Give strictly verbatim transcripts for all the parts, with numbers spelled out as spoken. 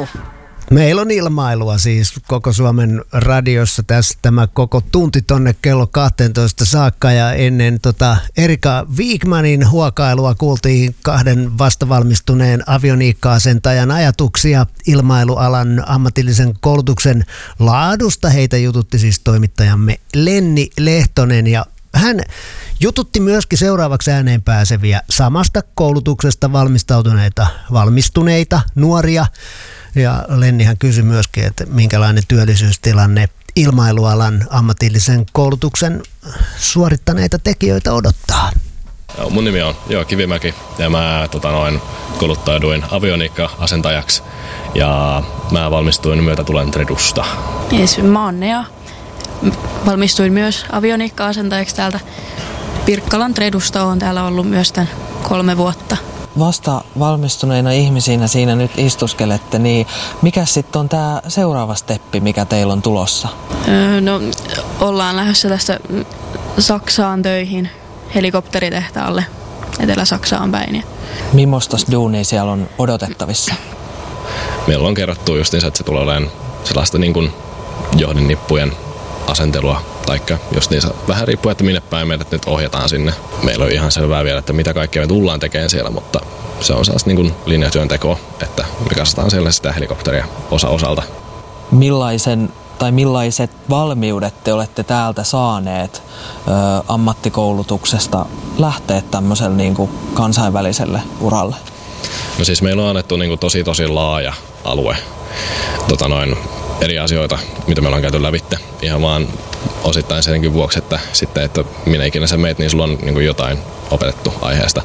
Meillä on ilmailua siis koko Suomen radiossa tässä tämä koko tunti tonne kello kaksitoista saakka ja ennen tota Erika Wigmanin huokailua kuultiin kahden vastavalmistuneen avioniikka-asentajan ajatuksia ilmailualan ammatillisen koulutuksen laadusta. Heitä jututti siis toimittajamme Lenni Lehtonen ja hän jututti myöskin seuraavaksi ääneen pääseviä samasta koulutuksesta valmistautuneita, valmistuneita nuoria. Ja Lennihän kysyi myöskin, että minkälainen työllisyystilanne ilmailualan ammatillisen koulutuksen suorittaneita tekijöitä odottaa. Mun nimi on Joo Kivimäki ja mä tota noin, kouluttauduin avioniikka-asentajaksi ja mä valmistuin myötätulen Tredusta. Yes, mä oon Nea. Valmistuin myös avioniikka-asentajaksi täältä Pirkkalan Tredusta. Oon täällä ollut myös tämän kolme vuotta. Vasta valmistuneina ihmisinä siinä nyt istuskelette, niin mikä sitten on tämä seuraava steppi, mikä teillä on tulossa? Öö, no, ollaan lähdössä tästä Saksaan töihin helikopteritehtaalle Etelä-Saksaan päin. Millaista duunia siellä on odotettavissa? Meillä on kerrottu justiinsa, että se tulee olemaan sellaista niin kuin johdinnippujen asentelua, taikka justiinsa vähän riippuu, että minne päin meidät nyt ohjataan sinne. Meillä on ihan selvää vielä, että mitä kaikkea me tullaan tekemään siellä, mutta se on sellaista niin kuin linjatyöntekoa, että me katsotaan siellä sitä helikopteria osa osalta. Millaisen tai millaiset valmiudet te olette täältä saaneet ö, ammattikoulutuksesta lähteä tämmöiselle niin kuin kansainväliselle uralle? No siis meillä on annettu niin kuin tosi tosi laaja alue tota noin, eri asioita, mitä me ollaan käyty lävitte. Ihan vaan osittain senkin vuoksi, että sitten, että minä ikinä sä meet, niin sulla on niin kuin jotain opetettu aiheesta.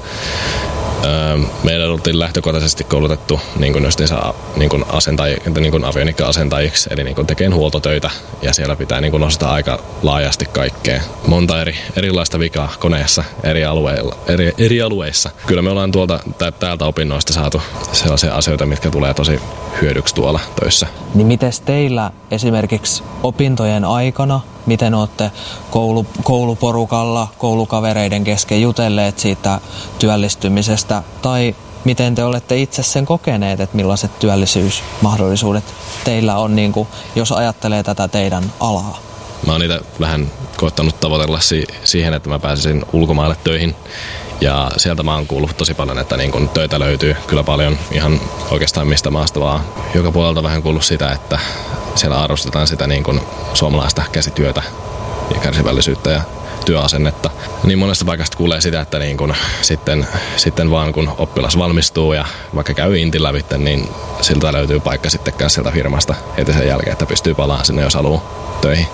Meidän oltiin lähtökohtaisesti koulutettu niin kuin justiinsa, niin kuin asentaj- niin kuin avionikka-asentajiksi, eli niin kuin tekemään huoltotöitä, ja siellä pitää niin kuin nostaa aika laajasti kaikkea. Monta eri, erilaista vikaa koneessa eri, alueilla, eri, eri alueissa. Kyllä me ollaan tuolta, täältä opinnoista saatu sellaisia asioita, mitkä tulee tosi hyödyksi tuolla töissä. Niin mites teillä esimerkiksi opintojen aikana, miten olette koulu, kouluporukalla, koulukavereiden kesken jutelleet siitä työllistymisestä, tai miten te olette itse sen kokeneet, että millaiset työllisyysmahdollisuudet teillä on, niin kuin, jos ajattelee tätä teidän alaa? Mä oon itse vähän koettanut tavoitella si- siihen, että mä pääsisin ulkomaille töihin. Ja sieltä mä oon kuullut tosi paljon, että niin kun töitä löytyy kyllä paljon ihan oikeastaan mistä maasta vaan. Joka puolelta vähän kuullut sitä, että siellä arvostetaan sitä niin kun suomalaista käsityötä ja kärsivällisyyttä ja työasennetta. Niin monesta paikasta kuulee sitä, että niin kun sitten, sitten vaan kun oppilas valmistuu ja vaikka käy intin lävitse, niin siltä löytyy paikka sitten kanssa sieltä firmasta heti sen jälkeen, että pystyy palaamaan sinne, jos haluaa töihin.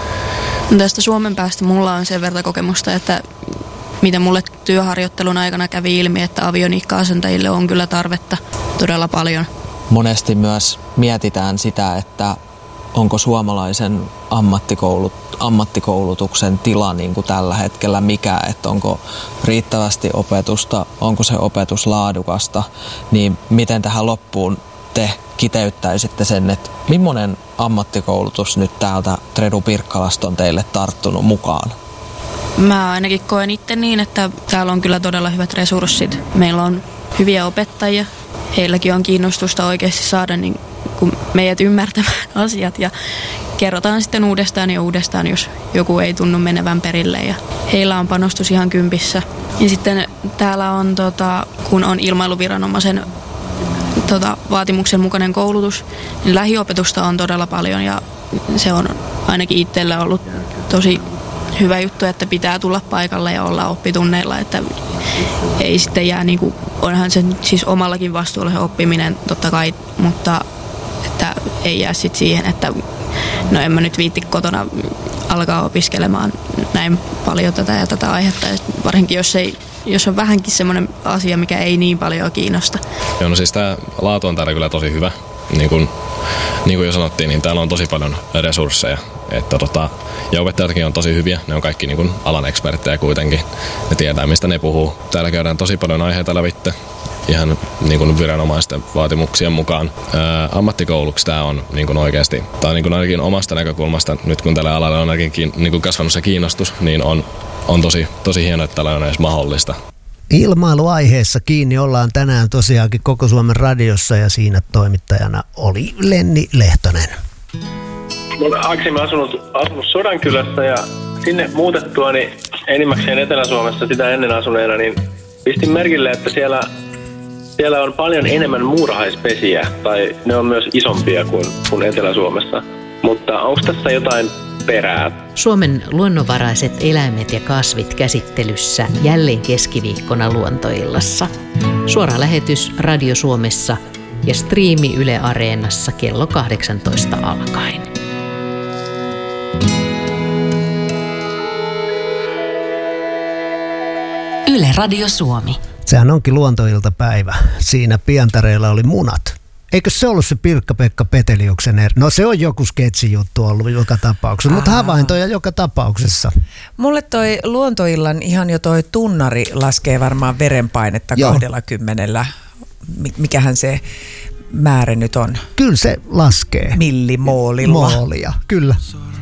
No tästä Suomen päästä mulla on sen verran kokemusta, että mitä mulle työharjoittelun aikana kävi ilmi, että avioniikka-asentajille on kyllä tarvetta todella paljon. Monesti myös mietitään sitä, että onko suomalaisen ammattikoulut, ammattikoulutuksen tila niin kuin tällä hetkellä mikä, että onko riittävästi opetusta, onko se opetus laadukasta, niin miten tähän loppuun te kiteyttäisitte sen, että millainen ammattikoulutus nyt täältä Tredu Pirkkalasta on teille tarttunut mukaan? Mä ainakin koen itse niin, että täällä on kyllä todella hyvät resurssit. Meillä on hyviä opettajia. Heilläkin on kiinnostusta oikeasti saada niin kuin meidät ymmärtämään asiat ja kerrotaan sitten uudestaan ja uudestaan, jos joku ei tunnu menevän perille. Ja heillä on panostus ihan kympissä. Ja sitten täällä on, tota, kun on ilmailuviranomaisen tota, vaatimuksen mukainen koulutus, niin lähiopetusta on todella paljon ja se on ainakin itsellä ollut tosi hyvä juttu, että pitää tulla paikalle ja olla oppitunneilla, että ei sitten jää niin kuin, onhan se siis omallakin vastuulla se oppiminen totta kai, mutta että ei jää sitten siihen, että no en mä nyt viitti kotona alkaa opiskelemaan näin paljon tätä ja tätä aihetta, varsinkin jos ei jos on vähänkin semmoinen asia, mikä ei niin paljon kiinnosta. Joo, no siis tämä laatu on täällä kyllä tosi hyvä. Niin kuin, niin kuin jo sanottiin, niin täällä on tosi paljon resursseja. Että tota, ja opettajatkin on tosi hyviä. Ne on kaikki niin kuin alan eksperttejä kuitenkin. Ne tietää, mistä ne puhuu. Täällä käydään tosi paljon aiheita lävitte. Ihan niin kuin viranomaisten vaatimuksien mukaan. Ää, ammattikouluksi tämä on niin kuin oikeasti, tämä on niin kuin ainakin omasta näkökulmasta, nyt kun tällä alalla on ainakin niin kuin kasvanut se kiinnostus, niin on, on tosi, tosi hienoa, että tällä on edes mahdollista. Ilmailuaiheessa kiinni ollaan tänään tosiaankin Koko Suomen radiossa ja siinä toimittajana oli Lenni Lehtonen. Mä olen aikaisemmin asunut, asunut Sodankylässä ja sinne muutettuani enimmäkseen Etelä-Suomessa sitä ennen asuneena, niin pistin merkille, että siellä, siellä on paljon enemmän muurahaispesiä tai ne on myös isompia kuin, kuin Etelä-Suomessa. Mutta onko tässä jotain perää? Suomen luonnonvaraiset eläimet ja kasvit käsittelyssä jälleen keskiviikkona Luontoillassa. Suora lähetys Radio Suomessa ja striimi Yle Areenassa kello kahdeksantoista alkaen. Yle Radio Suomi. Sehän onkin luontoiltapäivä. Siinä Pientareella oli munat. Eikö se ollut se Pirkka-Pekka Peteliuksen eri? No se on joku sketsijuttu ollut joka tapauksessa, mutta havaintoja joka tapauksessa. Mulle toi Luontoillan ihan jo toi tunnari laskee varmaan verenpainetta kahdellakymmenellä. Mikähän se määrä nyt on? Kyllä se laskee. Millimoolilla. Moolia, kyllä.